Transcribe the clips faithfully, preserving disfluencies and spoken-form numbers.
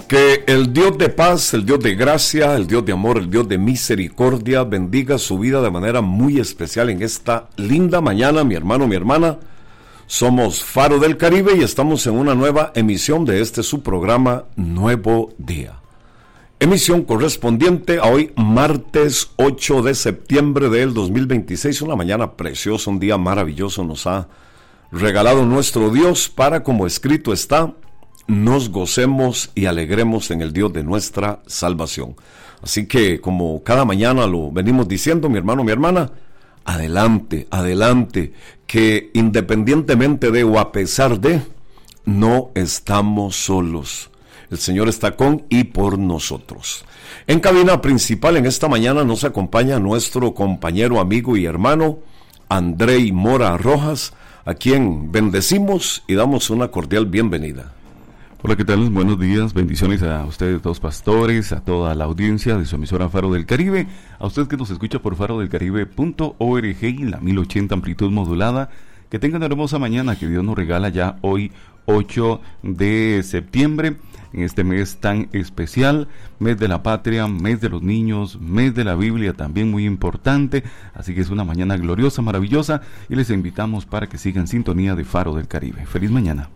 Que el Dios de paz, el Dios de gracia, el Dios de amor, el Dios de misericordia bendiga su vida de manera muy especial en esta linda mañana, mi hermano, mi hermana. Somos Faro del Caribe y estamos en una nueva emisión de este su programa Nuevo Día. Emisión correspondiente a hoy, martes ocho de septiembre del dos mil veintiséis, una mañana preciosa, un día maravilloso nos ha regalado nuestro Dios para, como escrito está, nos gocemos y alegremos en el Dios de nuestra salvación. Así que, como cada mañana lo venimos diciendo, mi hermano, mi hermana, adelante, adelante, que independientemente de o a pesar de, no estamos solos. El Señor está con y por nosotros. En cabina principal en esta mañana nos acompaña nuestro compañero, amigo y hermano, Andrei Mora Rojas, a quien bendecimos y damos una cordial bienvenida. Hola, ¿qué tal? Buenos días, bendiciones a ustedes dos pastores, a toda la audiencia de su emisora Faro del Caribe, a usted que nos escucha por faro del caribe punto org y la mil ochenta amplitud modulada. Que tengan una hermosa mañana que Dios nos regala ya hoy, ocho de septiembre, en este mes tan especial, mes de la patria, mes de los niños, mes de la Biblia, también muy importante. Así que es una mañana gloriosa, maravillosa, y les invitamos para que sigan en sintonía de Faro del Caribe. Feliz mañana.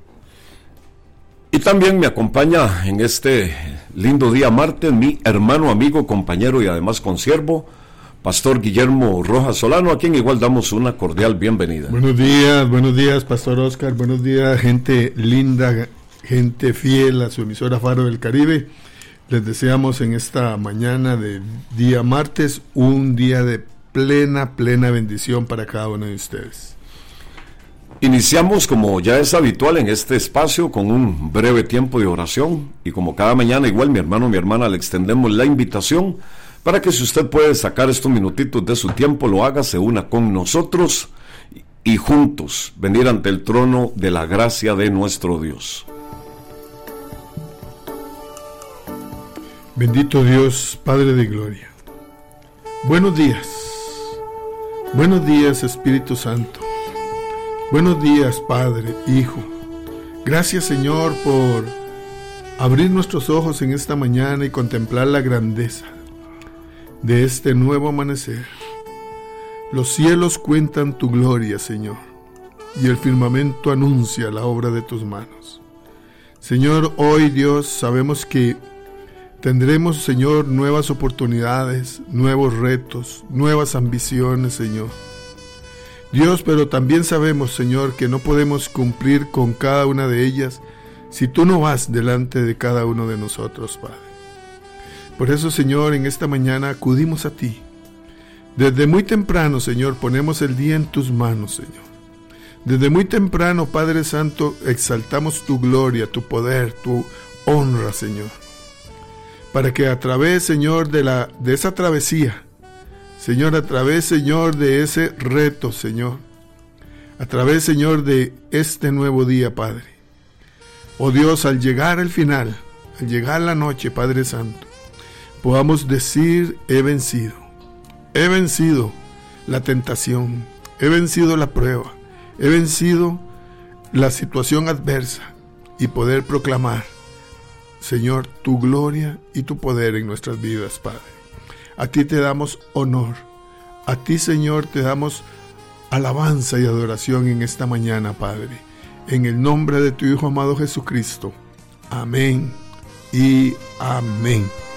Y también me acompaña en este lindo día martes mi hermano, amigo, compañero y además consiervo, Pastor Guillermo Rojas Solano, a quien igual damos una cordial bienvenida. Buenos días, buenos días, Pastor Oscar, buenos días, gente linda, gente fiel a su emisora Faro del Caribe. Les deseamos en esta mañana de día martes un día de plena, plena bendición para cada uno de ustedes. Iniciamos, como ya es habitual en este espacio, con un breve tiempo de oración, y como cada mañana igual mi hermano, mi hermana, le extendemos la invitación para que si usted puede sacar estos minutitos de su tiempo, lo haga, se una con nosotros y juntos venir ante el trono de la gracia de nuestro Dios. Bendito Dios, Padre de gloria. Buenos días. Buenos días, Espíritu Santo. Buenos días, Padre, Hijo. Gracias, Señor, por abrir nuestros ojos en esta mañana y contemplar la grandeza de este nuevo amanecer. Los cielos cuentan tu gloria, Señor, y el firmamento anuncia la obra de tus manos. Señor, hoy, Dios, sabemos que tendremos, Señor, nuevas oportunidades, nuevos retos, nuevas ambiciones, Señor. Dios, pero también sabemos, Señor, que no podemos cumplir con cada una de ellas si tú no vas delante de cada uno de nosotros, Padre. Por eso, Señor, en esta mañana acudimos a ti. Desde muy temprano, Señor, ponemos el día en tus manos, Señor. Desde muy temprano, Padre Santo, exaltamos tu gloria, tu poder, tu honra, Señor. Para que a través, Señor, de, la, de esa travesía, Señor, a través, Señor, de ese reto, Señor, a través, Señor, de este nuevo día, Padre. Oh Dios, al llegar al final, al llegar la noche, Padre Santo, podamos decir, he vencido, he vencido la tentación, he vencido la prueba, he vencido la situación adversa y poder proclamar, Señor, tu gloria y tu poder en nuestras vidas, Padre. A ti te damos honor, a ti, Señor, te damos alabanza y adoración en esta mañana, Padre. En el nombre de tu Hijo amado Jesucristo. Amén y amén.